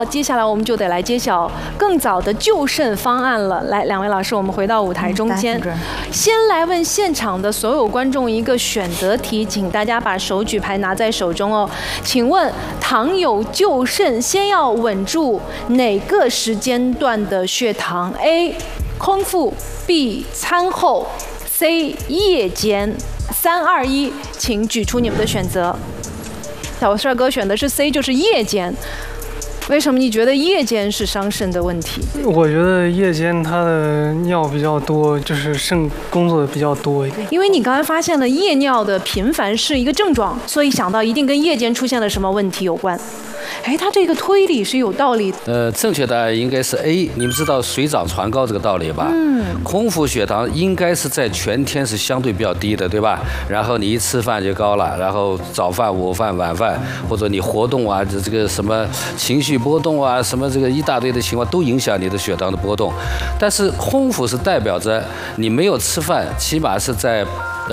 接下来我们就得来揭晓更早的就胜方案了。来，两位老师，我们回到舞台中间，先来问现场的所有观众一个选择题，请大家把手举牌拿在手中哦。请问，糖有就胜，先要稳住哪个时间段的血糖 ？A. 空腹 B. 餐后 C. 夜间。3、2、1，请举出你们的选择。小帅哥选的是 C， 就是夜间。为什么你觉得夜间是伤肾的问题？ 我觉得夜间他的尿比较多，就是肾工作比较多一点。 因为你刚才发现了夜尿的频繁是一个症状，所以想到一定跟夜间出现了什么问题有关。哎，他这个推理是有道理。 正确答案应该是 A。你们知道水涨船高这个道理吧？空腹血糖应该是在全天是相对比较低的，对吧？然后你一吃饭就高了，然后早饭、午饭、晚饭，或者你活动啊，这个什么情绪波动啊，什么这个一大堆的情况都影响你的血糖的波动。但是空腹是代表着你没有吃饭，起码是在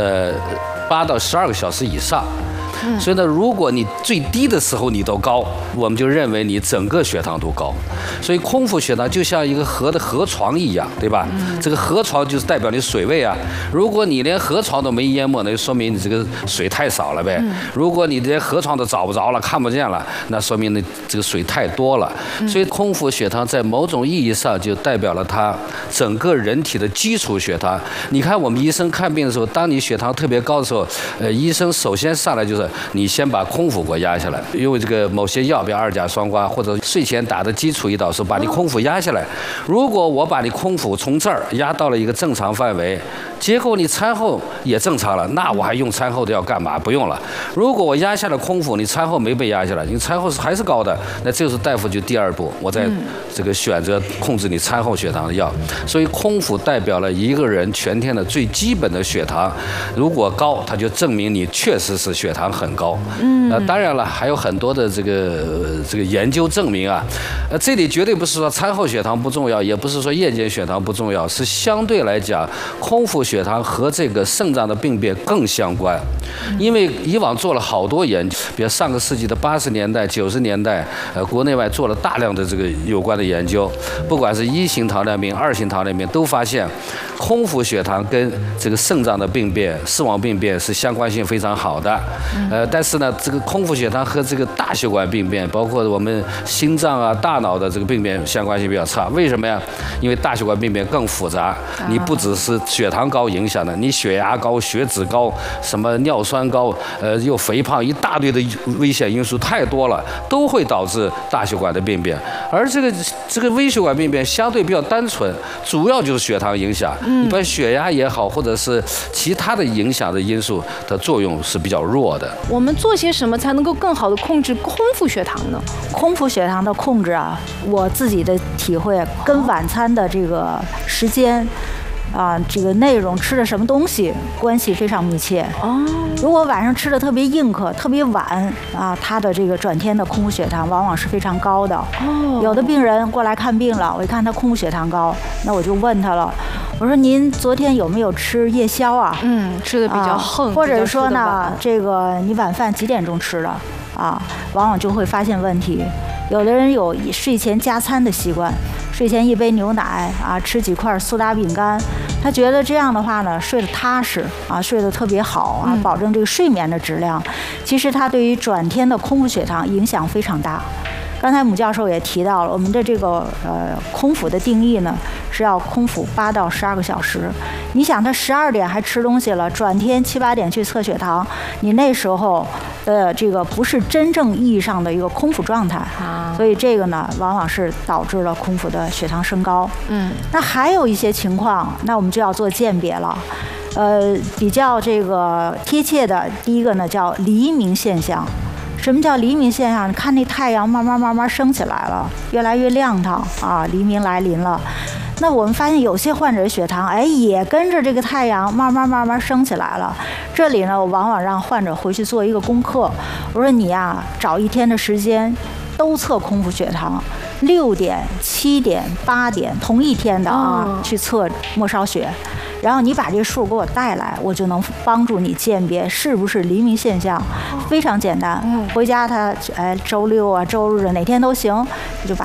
8到12个小时以上。所以呢，如果你最低的时候你都高，我们就认为你整个血糖都高。所以空腹血糖就像一个河的河床一样，对吧？这个河床就是代表你水位啊。如果你连河床都没淹没，那就说明你这个水太少了呗。如果你连河床都找不着了，看不见了，那说明你这个水太多了。所以空腹血糖在某种意义上就代表了它整个人体的基础血糖。你看我们医生看病的时候，当你血糖特别高的时候，医生首先上来就是你先把空腹给我压下来，因为这个某些药，比如2甲双胍或者睡前打的基础胰岛素，把你空腹压下来。如果我把你空腹从这儿压到了一个正常范围，结果你餐后也正常了，那我还用餐后的药干嘛？不用了。如果我压下了空腹，你餐后没被压下来，你餐后还是高的，那这个时候大夫就第2步，我在这个选择控制你餐后血糖的药。所以空腹代表了一个人全天的最基本的血糖，如果高，它就证明你确实是血糖很高。当然了，还有很多的这个研究证明啊，这里绝对不是说餐后血糖不重要，也不是说夜间血糖不重要，是相对来讲，空腹血糖和这个肾脏的病变更相关。因为以往做了好多研究，比如上个世纪的80年代、90年代，国内外做了大量的这个有关的研究，不管是1型糖尿病、2型糖尿病，都发现空腹血糖跟这个肾脏的病变、死亡病变是相关性非常好的。但是呢，这个空腹血糖和这个大血管病变，包括我们心脏啊、大脑的这个病变相关性比较差。为什么呀？因为大血管病变更复杂，你不只是血糖高影响的，你血压高、血脂高、什么尿酸高，又肥胖，一大堆的危险因素太多了，都会导致大血管的病变。而这个微血管病变相对比较单纯，主要就是血糖影响。一般血压也好，或者是其他的影响的因素的作用是比较弱的。 我们做些什么才能够更好的控制空腹血糖呢？ 空腹血糖的控制啊，我自己的体会跟晚餐的这个时间这个内容吃的什么东西关系非常密切。如果晚上吃的特别硬壳、特别晚他的这个转天的空腹血糖往往是非常高的。有的病人过来看病了，我一看他空腹血糖高，那我就问他了，我说您昨天有没有吃夜宵啊？ 吃的比较横， 或者说呢，这个你晚饭几点钟吃的往往就会发现问题。有的人有睡前加餐的习惯，睡前一杯牛奶吃几块苏打饼干，他觉得这样的话呢，睡得踏实睡得特别好保证这个睡眠的质量。其实它对于转天的空腹血糖影响非常大。刚才姆教授也提到了，我们的这个空腹的定义呢，是要空腹8到12个小时。你想他12点还吃东西了，转天7、8点去测血糖，你那时候这个不是真正意义上的一个空腹状态所以这个呢，往往是导致了空腹的血糖升高。那还有一些情况，那我们就要做鉴别了。比较这个贴切的，第一个呢叫黎明现象。什么叫黎明现象？看那太阳慢慢升起来了，越来越亮堂黎明来临了。那我们发现有些患者的血糖也跟着这个太阳慢慢升起来了。这里呢，我往往让患者回去做一个功课，我说你找一天的时间都测空腹血糖，6点、7点、8点同一天的去测末梢血。然后你把这数给我带来，我就能帮助你鉴别是不是黎明现象，非常简单。回家他周6周日哪天都行，就把